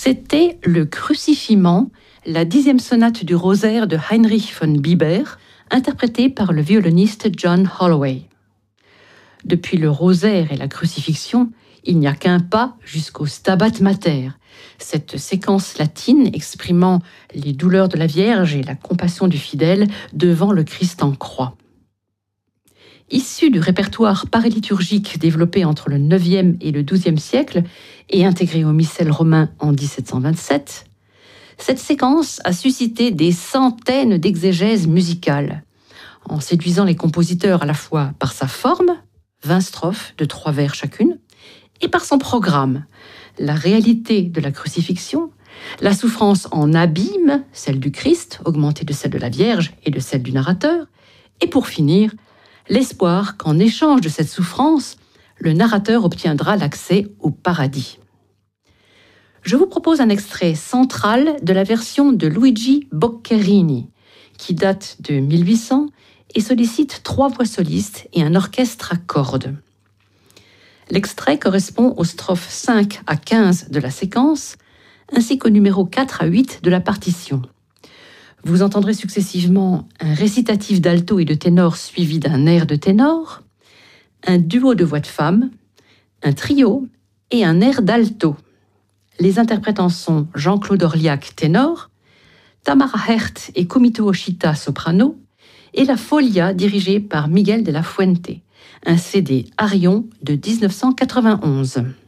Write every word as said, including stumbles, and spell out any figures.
C'était le Crucifiement, la dixième sonate du rosaire de Heinrich von Bieber, interprétée par le violoniste John Holloway. Depuis le rosaire et la crucifixion, il n'y a qu'un pas jusqu'au Stabat Mater, cette séquence latine exprimant les douleurs de la Vierge et la compassion du fidèle devant le Christ en croix. Issue du répertoire paraliturgique développé entre le neuvième et le douzième siècle et intégré au missel romain en dix-sept cent vingt-sept, cette séquence a suscité des centaines d'exégèses musicales, en séduisant les compositeurs à la fois par sa forme, vingt strophes de trois vers chacune, et par son programme, la réalité de la crucifixion, la souffrance en abîme, celle du Christ, augmentée de celle de la Vierge et de celle du narrateur, et pour finir, l'espoir qu'en échange de cette souffrance, le narrateur obtiendra l'accès au paradis. Je vous propose un extrait central de la version de Luigi Boccherini, qui date de mille huit cents et sollicite trois voix solistes et un orchestre à cordes. L'extrait correspond aux strophes cinq à quinze de la séquence, ainsi qu'aux numéros quatre à huit de la partition. Vous entendrez successivement un récitatif d'alto et de ténor suivi d'un air de ténor, un duo de voix de femme, un trio et un air d'alto. Les interprétants sont Jean-Claude Orliac, ténor, Tamara Hert et Kumito Oshita, soprano, et la Folia dirigée par Miguel de la Fuente, un C D Arion de dix-neuf cent quatre-vingt-onze.